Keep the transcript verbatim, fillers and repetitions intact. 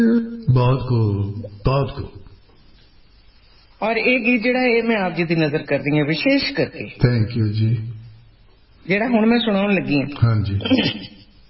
ਬਹੁਤ ਖੂਬ, ਬਹੁਤ ਖੂਬ। ਔਰ ਇਹ ਗੀਤ ਜਿਹੜਾ ਇਹ ਮੈਂ ਆਪ ਜੀ ਦੀ ਨਜ਼ਰ ਕਰਦੀ ਹਾਂ ਵਿਸ਼ੇਸ਼ ਕਰਕੇ। ਥੈਂਕ ਯੂ ਜੀ। ਜਿਹੜਾ ਹੁਣ ਮੈਂ ਸੁਣਾਉਣ ਲੱਗੀ ਹਾਂ, ਹਾਂਜੀ,